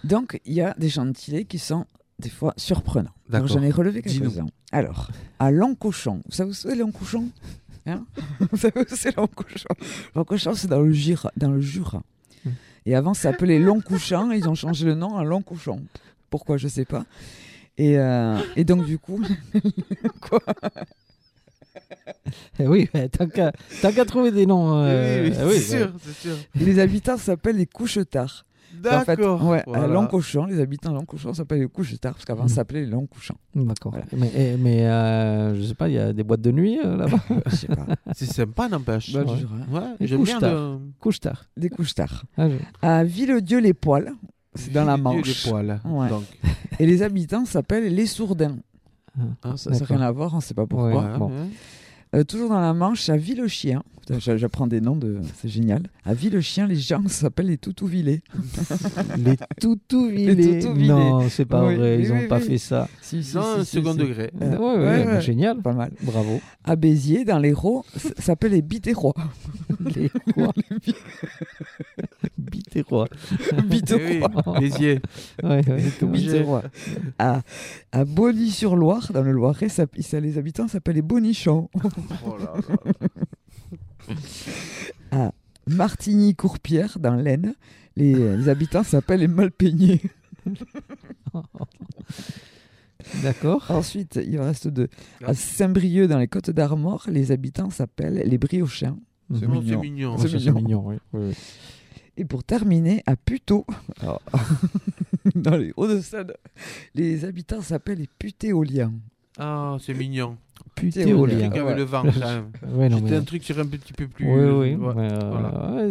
Donc, il y a des gentilés qui sont des fois surprenants. D'accord. Alors, j'en ai relevé Dis-nous. quelques-uns. Alors, à Lancochon. Vous savez où c'est Lancochon Vous savez où c'est Lancochon Lancochon, c'est dans le Jura. Et avant, ça s'appelait Longcouchant. Et ils ont changé le nom à Lancochon. Pourquoi, je ne sais pas. Et donc, du coup... Quoi Oui, tant qu'à trouver des noms... c'est sûr. Et les habitants s'appellent les Couchetards. D'accord. En fait, Voilà. à Lancochon, les habitants de Lancochon s'appellent les Couchetards, parce qu'avant, ça s'appelait les Lancochons. D'accord. Voilà. Mais je sais pas, il y a des boîtes de nuit là-bas. Je sais pas. C'est sympa, n'empêche. Bah, ouais. le Jura. Ouais, Les j'aime bien couche-tard. Couche-tard. Les Couchetards. Ah, À Villedieu-les-Poils, c'est dans la Dieu, Manche. Les poils. Ouais. Donc, Et les habitants s'appellent les Sourdins. Ça n'a rien à voir, on ne sait pas pourquoi. Ouais, bon. Toujours dans la Manche, à Villechien. Putain, j'apprends des noms, c'est génial. À Villechien, les gens s'appellent les Toutouvillés. Les Toutouvillés. Les Toutouvillés. Non, c'est pas Oui, vrai, oui, ils n'ont oui, pas oui. fait ça. Si, dans le second degré. Ouais, génial. Pas mal. Bravo. À Béziers, dans l'Hérault, ça s'appelle les Bitérois. Les quoi Bitérois. Oui, Béziers. Ouais, Bitérois. À Bonny-sur-Loire, dans le Loiret, les habitants s'appellent les Bonichons. Oh là là. À Martigny-Courpierre, dans l'Aisne, les habitants s'appellent les Malpeignés. D'accord. Ensuite, il en reste deux. À Saint-Brieuc, dans les Côtes d'Armor, les habitants s'appellent les Briochins. C'est mignon. c'est mignon. C'est C'est mignon. mignon, oui. Oui. Et pour terminer, à Puteaux, dans les Hauts-de-Seine, les habitants s'appellent les Putéoliens. Ah, c'est mignon. Putéolien. Truc avec le vent, quand même. Ouais, non, C'était mais... un truc sur un petit peu plus. Oui. Ouais, voilà.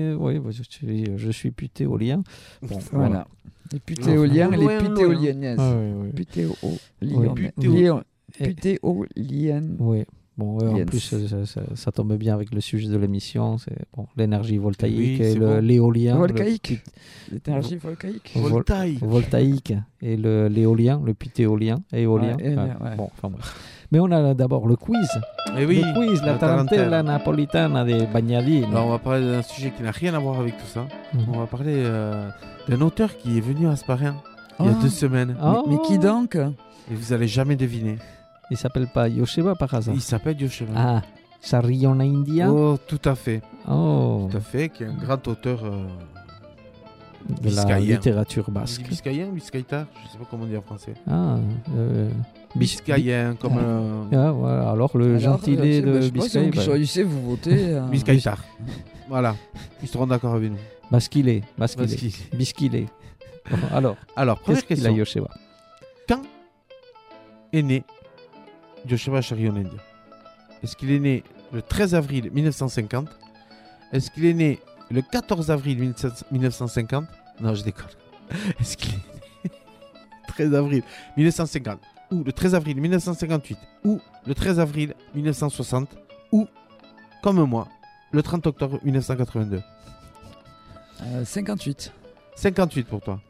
Je suis putéolien. Bon, Voilà. Les Putéoliens et les Loin, loin. Putéoliennes. Oui. Putéoliennes. Putéoliennes. Oui. Bon, en Yes. plus, ça tombe bien avec le sujet de l'émission. C'est bon, l'énergie voltaïque Oui, et c'est bon. l'éolien. Volcaïque. L'énergie volcaïque. Voltaïque. Voltaïque et l'éolien, le putéolien, éolien. Ouais, Ouais. ouais. Bon, enfin bref. Mais on a d'abord le quiz. Eh oui, Le quiz, la tarantella napolitana de Bagnadine. Alors, on va parler d'un sujet qui n'a rien à voir avec tout ça. Mhm. On va parler d'un auteur qui est venu à Asparin il y a Ah. 2 semaines. Oh. Mais qui donc? Et vous allez jamais deviner. Il s'appelle pas Yosheba par hasard. Il s'appelle Yosheba. Ah, Sariona India. Oh, tout à fait. Oh, Tout à fait, qui est un grand auteur de la biscayen. littérature On dit basque. biscayen, biscaïta, je sais pas comment on dit en français. Ah, Biscayen, comme Ah, voilà. Alors le gentilé de Biscaye. Vous choisissez, vous votez. biscaïta. Voilà, ils seront d'accord avec nous. Basquilé. Basquilé. Bisquilé. Bon, alors, Alors, première qu'est-ce qu'il a question. Yosheba? Quand est né Yosheba Sharionendia? Est-ce qu'il est né le 13 avril 1950? Est-ce qu'il est né le 14 avril 1950? Non, je déconne. Est-ce qu'il est né 13 avril 1950 ou le 13 avril 1958 ou le 13 avril 1960 ou, comme moi, le 30 octobre 1982? 58. 58 pour toi.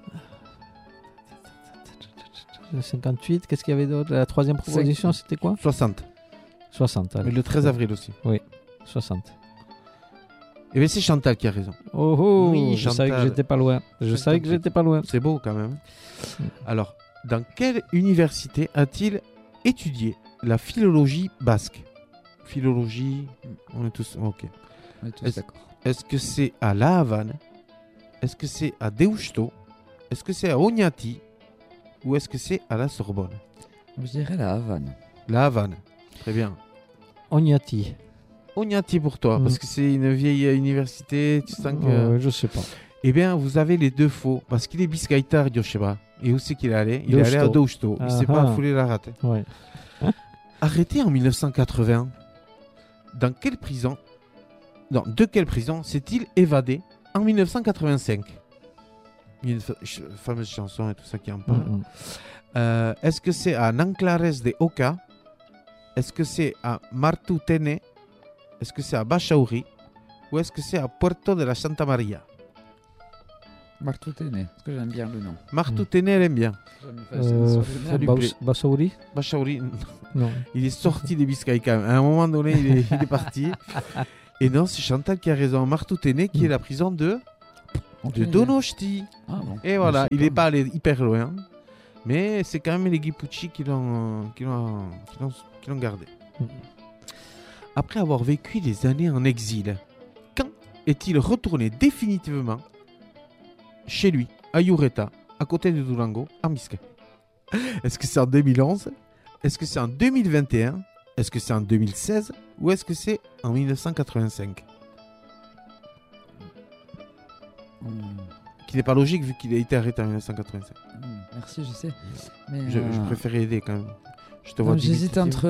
58, qu'est-ce qu'il y avait d'autre? La troisième proposition, c'était quoi? 60. 60. Mais allez. le 13 avril aussi. 60. Et bien c'est Chantal qui a raison. Oh, Oui, je savais que Chantal. j'étais pas loin. Je savais que 58. j'étais pas loin. C'est beau quand même. Alors, dans quelle université a-t-il étudié la philologie basque? Philologie, on est tous... Ok. On est tous Est-ce- d'accord. Est-ce que c'est à La Havane? Est-ce que c'est à Deusto? Est-ce que c'est à Ognati? Ou est-ce que c'est à la Sorbonne? Je dirais la Havane. La Havane. Très bien. Ognati. Ognati pour toi, Mm. parce que c'est une vieille université, tu sens que... Je sais pas. Eh bien, vous avez les deux faux, parce qu'il est biscaïtar, Yosheba. Et où c'est qu'il est allé? Il est allé à Deusto. Deusto. Il s'est Ah pas ah. foulé la rate. Ouais. Arrêté en 1980, dans quelle prison, non, de quelle prison s'est-il évadé en 1985? Il y a une fameuse chanson et tout ça qui en parle. Mm. Est-ce que c'est à Nanclares de Oca? Est-ce que c'est à Martutene? Est-ce que c'est à Bachaouri? Ou est-ce que c'est à Puerto de la Santa Maria? Martutene, parce que j'aime bien le nom. Martutene, elle aime bien. Ça lui plaît. Bassaouri? Bachaouri, Non. il est sorti des Biscaye quand même. À un moment donné, il est parti. Et non, c'est Chantal qui a raison. Martutene, qui est la prison de de Donosti. Ah, bon. Et voilà, Je sais il n'est pas allé hyper loin, mais c'est quand même les Guipucci qui l'ont gardé. Après avoir vécu des années en exil, quand est-il retourné définitivement chez lui, à Iurreta, à côté de Durango, en Biscaye? Est-ce que c'est en 2011? Est-ce que c'est en 2021? Est-ce que c'est en 2016? Ou est-ce que c'est en 1985? Qui n'est pas logique vu qu'il a été arrêté en 1985. Merci, je sais. Mais, Je préférais aider quand même. Je te vois j'hésite entre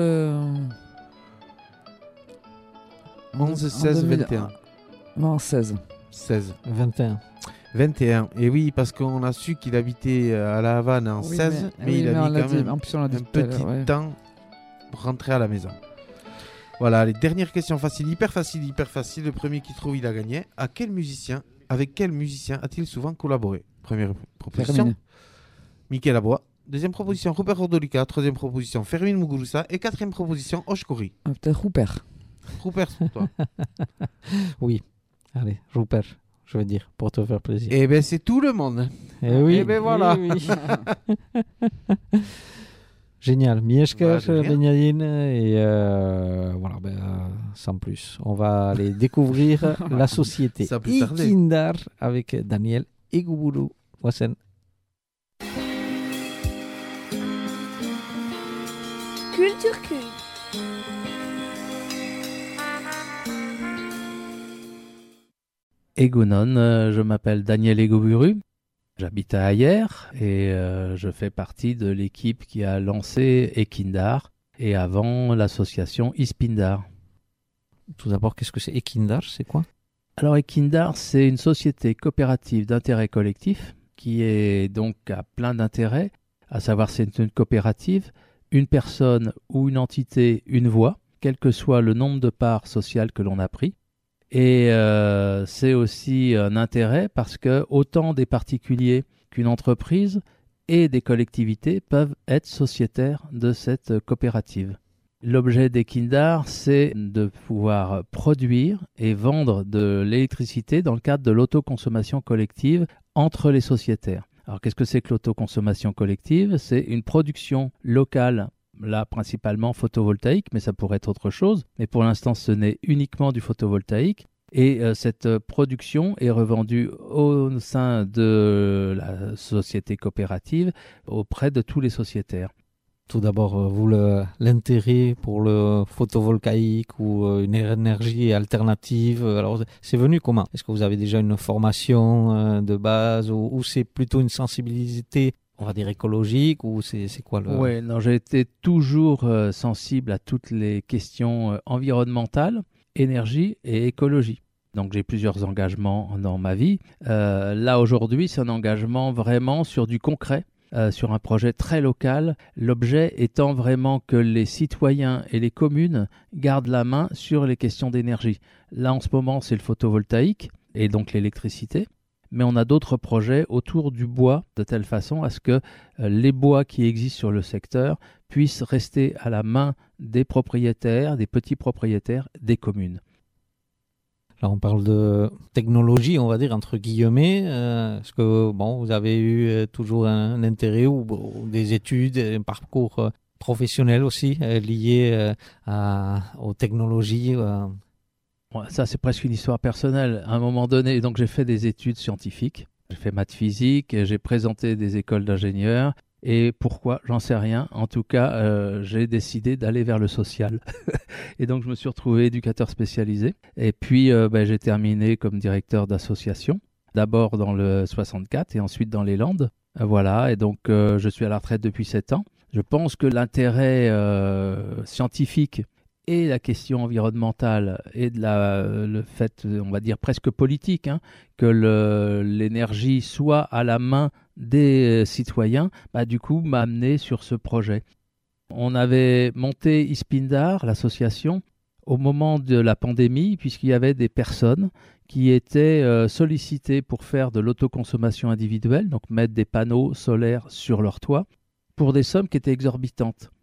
11, 16, 21. Non, 16. 16. 21. 21. Et oui, parce qu'on a su qu'il habitait à La Havane en 16, mais il a mis quand même en plus, on l'a dit un tout à petit l'heure, ouais. temps pour rentrer à la maison. Voilà, les dernières questions faciles, hyper faciles, hyper faciles. Le premier qui trouve, il a gagné. Avec quel musicien a-t-il souvent collaboré? Première proposition, Fermine. Michel Abois. Deuxième proposition, Rupert Ordolica. Troisième proposition, Fermín Muguruza. Et quatrième proposition, Oshkori. Peut-être Rupert. Rupert, pour toi. Oui. Allez, Rupert, je veux dire, pour te faire plaisir. Eh bien, c'est tout le monde. Eh oui. Eh ben voilà. eh oui. Génial. Mieszka, Bah, de rien. Benyadine. Et voilà, sans plus. On va aller découvrir la société Ça peut tarder. Ikindar avec Daniel Eguburu. Wassen. Culture Q. Egunon, je m'appelle Daniel Eguburu, j'habite à Ayer et je fais partie de l'équipe qui a lancé Ekindar et avant l'association Ispindar. Tout d'abord, qu'est-ce que c'est Ikindar? C'est quoi? Alors Ekindar, c'est une société coopérative d'intérêt collectif qui est donc à plein d'intérêts, à savoir c'est une coopérative, une personne ou une entité, une voix, quel que soit le nombre de parts sociales que l'on a pris. Et c'est aussi un intérêt parce que autant des particuliers qu'une entreprise et des collectivités peuvent être sociétaires de cette coopérative. L'objet d'Ekindar, c'est de pouvoir produire et vendre de l'électricité dans le cadre de l'autoconsommation collective entre les sociétaires. Alors qu'est-ce que c'est que l'autoconsommation collective? C'est une production locale, là principalement photovoltaïque, mais ça pourrait être autre chose. Mais pour l'instant, ce n'est uniquement du photovoltaïque. Et cette production est revendue au sein de la société coopérative auprès de tous les sociétaires. Tout d'abord, vous, l'intérêt pour le photovoltaïque ou une énergie alternative, alors c'est venu comment? Est-ce que vous avez déjà une formation de base ou c'est plutôt une sensibilité, on va dire, écologique ou c'est quoi le... Oui, non, j'ai été toujours sensible à toutes les questions environnementales, énergie et écologie. Donc j'ai plusieurs engagements dans ma vie. Là aujourd'hui, c'est un engagement vraiment sur du concret. Sur un projet très local, l'objet étant vraiment que les citoyens et les communes gardent la main sur les questions d'énergie. Là, en ce moment, c'est le photovoltaïque et donc l'électricité, mais on a d'autres projets autour du bois, de telle façon à ce que les bois qui existent sur le secteur puissent rester à la main des propriétaires, des petits propriétaires, des communes. Là, on parle de technologie, on va dire, entre guillemets. Est-ce que vous avez eu toujours un intérêt ou des études, un parcours professionnel aussi lié aux technologies Ouais, ça, c'est presque une histoire personnelle. À un moment donné, donc j'ai fait des études scientifiques. J'ai fait maths physique, j'ai présenté des écoles d'ingénieurs. Et pourquoi? J'en sais rien. En tout cas, j'ai décidé d'aller vers le social. Et donc, je me suis retrouvé éducateur spécialisé. Et puis, j'ai terminé comme directeur d'association. D'abord dans le 64 et ensuite dans les Landes. Voilà. Et donc, je suis à la retraite depuis 7 ans. Je pense que l'intérêt scientifique et la question environnementale et le fait, on va dire presque politique, que l'énergie soit à la main des citoyens, du coup m'a amené sur ce projet. On avait monté Ispindar, l'association, au moment de la pandémie, puisqu'il y avait des personnes qui étaient sollicitées pour faire de l'autoconsommation individuelle, donc mettre des panneaux solaires sur leur toit, pour des sommes qui étaient exorbitantes.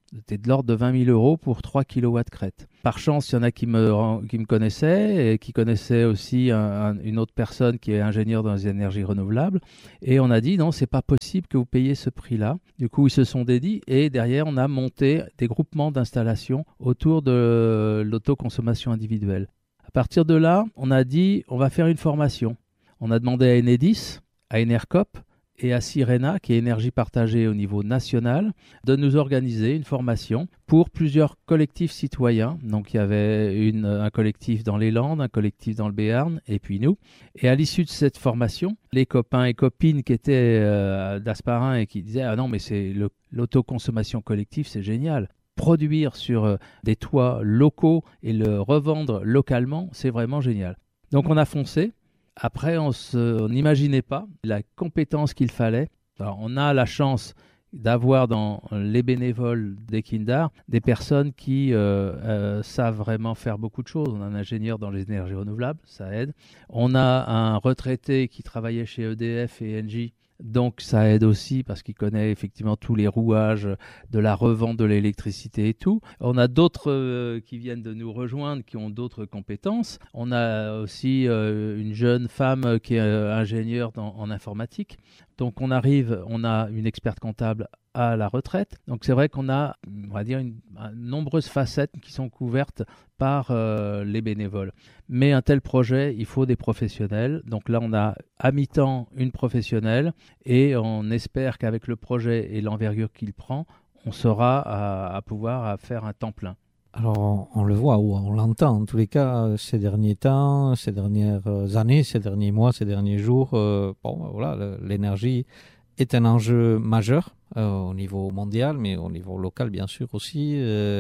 C'était de l'ordre de 20 000 euros pour 3 kilowatts crête. Par chance, il y en a qui me connaissaient et qui connaissaient aussi une autre personne qui est ingénieure dans les énergies renouvelables. Et on a dit non, c'est pas possible que vous payiez ce prix-là. Du coup, ils se sont dédiés et derrière, on a monté des groupements d'installation autour de l'autoconsommation individuelle. À partir de là, on a dit on va faire une formation. On a demandé à Enedis, à Enercop et à Sirena, qui est énergie partagée au niveau national, de nous organiser une formation pour plusieurs collectifs citoyens. Donc il y avait un collectif dans les Landes, un collectif dans le Béarn, et puis nous. Et à l'issue de cette formation, les copains et copines qui étaient d'Asparin et qui disaient « Ah non, mais c'est l'autoconsommation collective, c'est génial !» Produire sur des toits locaux et le revendre localement, c'est vraiment génial. Donc on a foncé. Après, on n'imaginait pas la compétence qu'il fallait. Alors, on a la chance d'avoir dans les bénévoles d'Ekindar des personnes qui savent vraiment faire beaucoup de choses. On a un ingénieur dans les énergies renouvelables, ça aide. On a un retraité qui travaillait chez EDF et Engie. Donc ça aide aussi parce qu'il connaît effectivement tous les rouages de la revente de l'électricité et tout. On a d'autres qui viennent de nous rejoindre, qui ont d'autres compétences. On a aussi une jeune femme qui est ingénieure en informatique. Donc on a une experte comptable à la retraite. Donc c'est vrai qu'on a, on va dire, nombreuses facettes qui sont couvertes par les bénévoles. Mais un tel projet, il faut des professionnels. Donc là, on a à mi-temps une professionnelle et on espère qu'avec le projet et l'envergure qu'il prend, on sera à pouvoir faire un temps plein. Alors, on le voit ou on l'entend, en tous les cas, ces derniers temps, ces dernières années, ces derniers mois, ces derniers jours, l'énergie est un enjeu majeur au niveau mondial, mais au niveau local, bien sûr, aussi.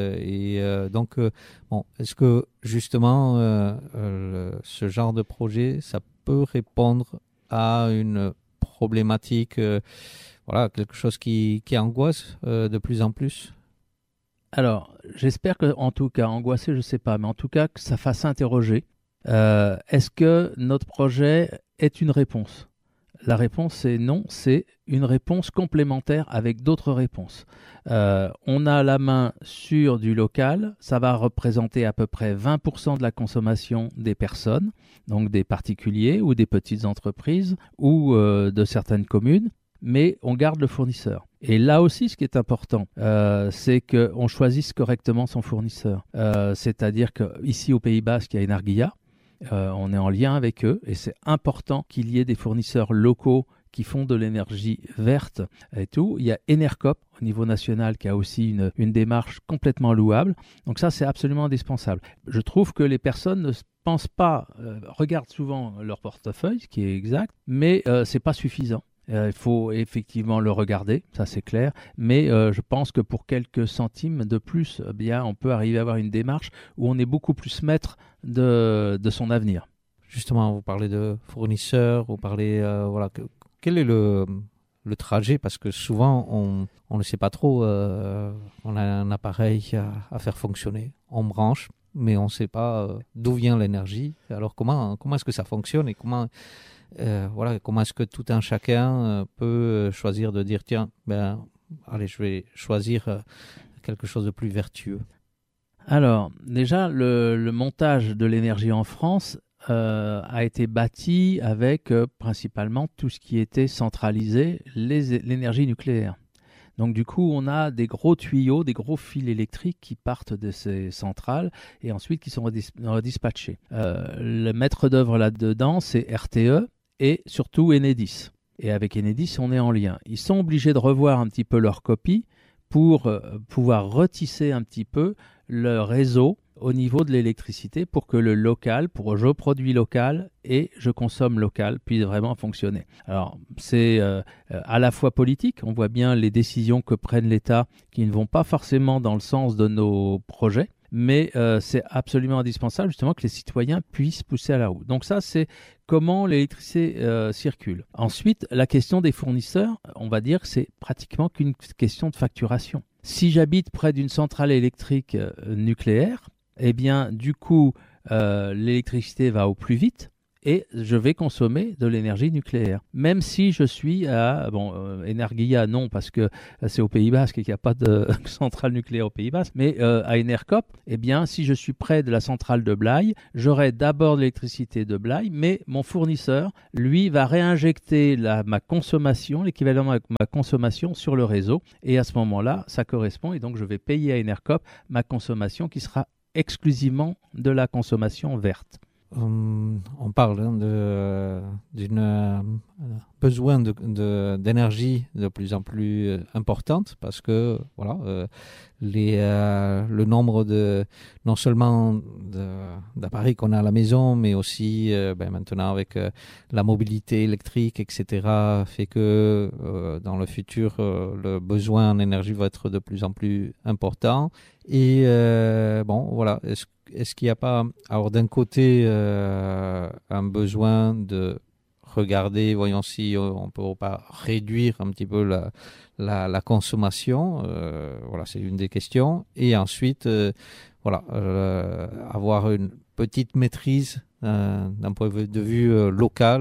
Est-ce que, justement, ce genre de projet, ça peut répondre à une problématique, quelque chose qui angoisse de plus en plus ? Alors, j'espère que, en tout cas, angoissé, je ne sais pas, mais en tout cas, que ça fasse interroger. Est-ce que notre projet est une réponse ? La réponse est non, c'est une réponse complémentaire avec d'autres réponses. On a la main sur du local, ça va représenter à peu près 20% de la consommation des personnes, donc des particuliers ou des petites entreprises ou de certaines communes. Mais on garde le fournisseur. Et là aussi, ce qui est important, c'est qu'on choisisse correctement son fournisseur. C'est-à-dire qu'ici, au Pays Basque, il y a Energia. On est en lien avec eux et c'est important qu'il y ait des fournisseurs locaux qui font de l'énergie verte et tout. Il y a Enercop au niveau national qui a aussi une démarche complètement louable. Donc ça, c'est absolument indispensable. Je trouve que les personnes ne pensent pas, regardent souvent leur portefeuille, ce qui est exact, mais c'est pas suffisant. Il faut effectivement le regarder, ça c'est clair, mais je pense que pour quelques centimes de plus, on peut arriver à avoir une démarche où on est beaucoup plus maître de son avenir. Justement, vous parlez de fournisseurs, vous parlez, quel est le trajet ? Parce que souvent, on ne sait pas trop, on a un appareil à faire fonctionner, on branche, mais on ne sait pas d'où vient l'énergie. Alors comment est-ce que ça fonctionne et comment est-ce que tout un chacun peut choisir de dire tiens, je vais choisir quelque chose de plus vertueux. Alors, déjà, le montage de l'énergie en France a été bâti avec principalement tout ce qui était centralisé, l'énergie nucléaire. Donc du coup, on a des gros tuyaux, des gros fils électriques qui partent de ces centrales et ensuite qui sont redispatchés. Le maître d'œuvre là-dedans, c'est RTE et surtout Enedis. Et avec Enedis, on est en lien. Ils sont obligés de revoir un petit peu leur copie pour pouvoir retisser un petit peu le réseau au niveau de l'électricité pour que le local, pour je produis local et je consomme local, puisse vraiment fonctionner. Alors, c'est à la fois politique, on voit bien les décisions que prennent l'État qui ne vont pas forcément dans le sens de nos projets, mais c'est absolument indispensable justement que les citoyens puissent pousser à la roue. Donc ça, c'est comment l'électricité circule. Ensuite, la question des fournisseurs, on va dire que c'est pratiquement qu'une question de facturation. Si j'habite près d'une centrale électrique nucléaire, eh bien, du coup, l'électricité va au plus vite et je vais consommer de l'énergie nucléaire. Même si je suis à... Energia, non, parce que c'est au Pays Basque et qu'il n'y a pas de centrale nucléaire au Pays Basque, mais à Enercop, eh bien, si je suis près de la centrale de Blaye, j'aurai d'abord de l'électricité de Blaye, mais mon fournisseur, lui, va réinjecter ma consommation, l'équivalent de ma consommation sur le réseau, et à ce moment-là, ça correspond, et donc je vais payer à Enercop ma consommation qui sera exclusivement de la consommation verte. On parle d'un besoin d'énergie de plus en plus importante parce que le nombre non seulement d'appareils qu'on a à la maison, mais aussi maintenant avec la mobilité électrique, etc., fait que dans le futur, le besoin en énergie va être de plus en plus important. Et est-ce qu'il n'y a pas, alors d'un côté, un besoin de regarder, voyons si on ne peut pas réduire un petit peu la consommation, c'est une des questions. Et ensuite, avoir une petite maîtrise d'un point de vue local.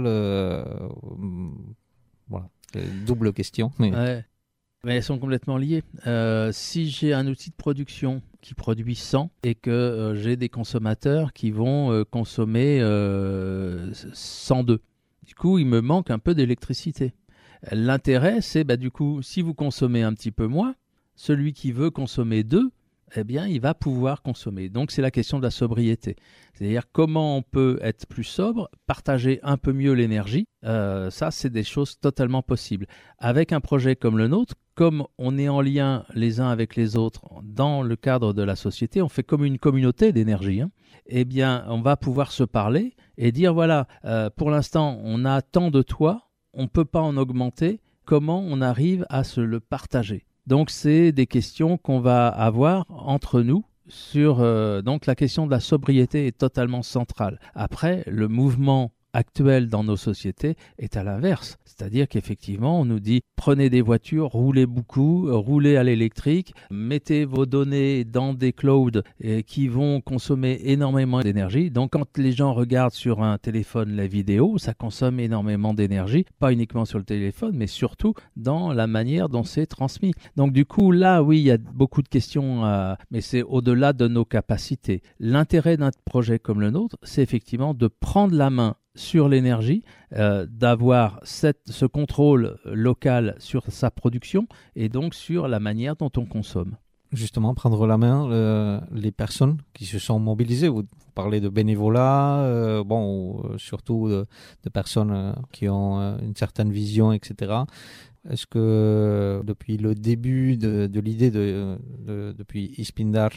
Double question. Mais... Ouais. Mais elles sont complètement liées. Si j'ai un outil de production qui produit 100 et que j'ai des consommateurs qui vont consommer 102, du coup, il me manque un peu d'électricité. L'intérêt, c'est du coup, si vous consommez un petit peu moins, celui qui veut consommer 2, eh bien, il va pouvoir consommer. Donc, c'est la question de la sobriété. C'est-à-dire comment on peut être plus sobre, partager un peu mieux l'énergie. Ça, c'est des choses totalement possibles. Avec un projet comme le nôtre, comme on est en lien les uns avec les autres dans le cadre de la société, on fait comme une communauté d'énergie. Eh bien, on va pouvoir se parler et dire, voilà, pour l'instant, on a tant de toits, on ne peut pas en augmenter. Comment on arrive à se le partager ? Donc, c'est des questions qu'on va avoir entre nous sur... donc, la question de la sobriété est totalement centrale. Après, le mouvement actuel dans nos sociétés est à l'inverse. C'est-à-dire qu'effectivement, on nous dit prenez des voitures, roulez beaucoup, roulez à l'électrique, mettez vos données dans des clouds qui vont consommer énormément d'énergie. Donc, quand les gens regardent sur un téléphone la vidéo, ça consomme énormément d'énergie, pas uniquement sur le téléphone, mais surtout dans la manière dont c'est transmis. Donc, du coup, là, oui, il y a beaucoup de questions, mais c'est au-delà de nos capacités. L'intérêt d'un projet comme le nôtre, c'est effectivement de prendre la main sur l'énergie, d'avoir ce contrôle local sur sa production et donc sur la manière dont on consomme. Justement, prendre la main, les personnes qui se sont mobilisées, vous parlez de bénévolat, surtout de personnes qui ont une certaine vision, etc. Est-ce que depuis le début de l'idée depuis Ispindar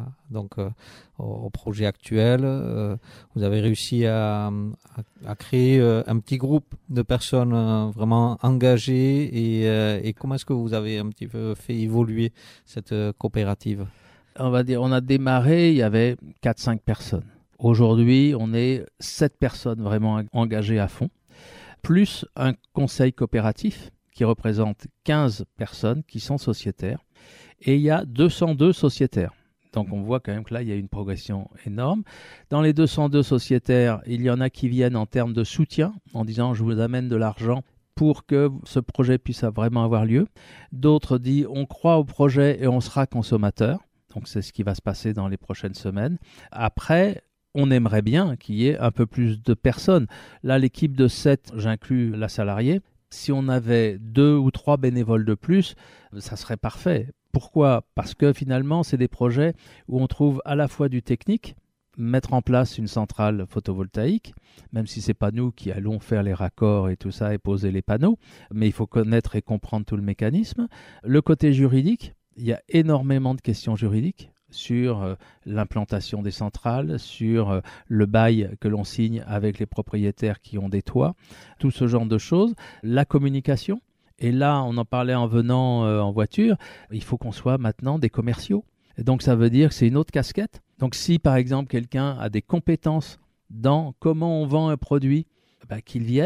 au projet actuel, vous avez réussi à créer un petit groupe de personnes vraiment engagées et comment est-ce que vous avez un petit peu fait évoluer cette coopérative ? On va dire, on a démarré, il y avait 4-5 personnes. Aujourd'hui, on est 7 personnes vraiment engagées à fond, plus un conseil coopératif qui représente 15 personnes qui sont sociétaires. Et il y a 202 sociétaires. Donc on voit quand même que là, il y a une progression énorme. Dans les 202 sociétaires, il y en a qui viennent en termes de soutien, en disant « je vous amène de l'argent pour que ce projet puisse vraiment avoir lieu ». D'autres disent « on croit au projet et on sera consommateur ». Donc c'est ce qui va se passer dans les prochaines semaines. Après, on aimerait bien qu'il y ait un peu plus de personnes. Là, l'équipe de 7, j'inclus la salariée. Si on avait 2 ou 3 bénévoles de plus, ça serait parfait. Pourquoi ? Parce que finalement, c'est des projets où on trouve à la fois du technique, mettre en place une centrale photovoltaïque, même si ce n'est pas nous qui allons faire les raccords et tout ça et poser les panneaux, mais il faut connaître et comprendre tout le mécanisme. Le côté juridique, il y a énormément de questions juridiques sur l'implantation des centrales, sur le bail que l'on signe avec les propriétaires qui ont des toits, tout ce genre de choses. La communication, et là on en parlait en venant en voiture, il faut qu'on soit maintenant des commerciaux. Et donc ça veut dire que c'est une autre casquette. Donc si par exemple quelqu'un a des compétences dans comment on vend un produit, qu'il vienne,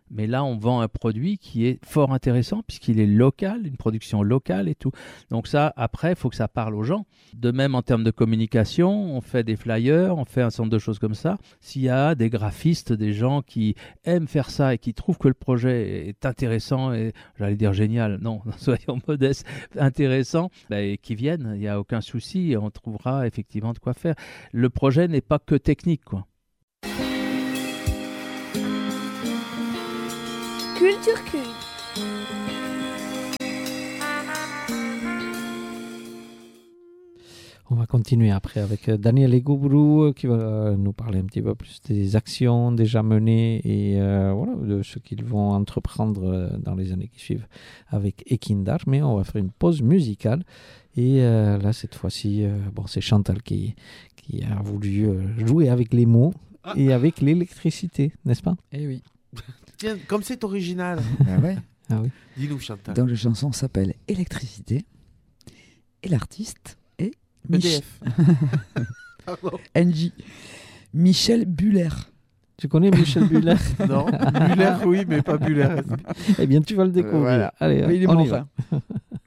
Mais là, on vend un produit qui est fort intéressant puisqu'il est local, une production locale et tout. Donc ça, après, il faut que ça parle aux gens. De même, en termes de communication, on fait des flyers, on fait un certain nombre de choses comme ça. S'il y a des graphistes, des gens qui aiment faire ça et qui trouvent que le projet est intéressant et, j'allais dire génial, non, soyons modestes, intéressant, et qui viennent, il n'y a aucun souci, on trouvera effectivement de quoi faire. Le projet n'est pas que technique, quoi. Culture Cul. On va continuer après avec Daniel Egobrou qui va nous parler un petit peu plus des actions déjà menées et voilà, de ce qu'ils vont entreprendre dans les années qui suivent avec Ekindar. Mais on va faire une pause musicale et là cette fois-ci, c'est Chantal qui a voulu jouer avec les mots et avec l'électricité, n'est-ce pas? Eh oui. Tiens, comme c'est original. Ah ouais. Ah oui. Dis-nous, Chantal. Donc la chanson s'appelle Électricité et l'artiste est EDF. Pardon. NJ. Michel Buller. Tu connais Michel Buller? Non, Muller, oui, mais pas Buller. Eh bien, tu vas le découvrir. Voilà. Allez, Oui, il est on bon, y va. enfin.